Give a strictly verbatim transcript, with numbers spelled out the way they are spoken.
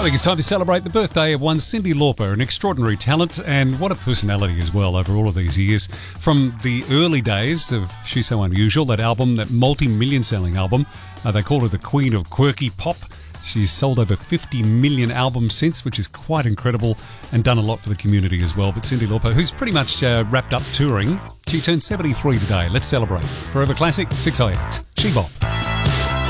I think it's time to celebrate the birthday of one Cyndi Lauper, an extraordinary talent and what a personality as well over all of these years. From the early days of She's So Unusual, that album, that multi-million selling album, uh, they call her the Queen of Quirky Pop. She's sold over fifty million albums since, which is quite incredible, and done a lot for the community as well. But Cyndi Lauper, who's pretty much uh, wrapped up touring, she turned seventy-three today. Let's celebrate. Forever Classic, six oh eight. She Bop.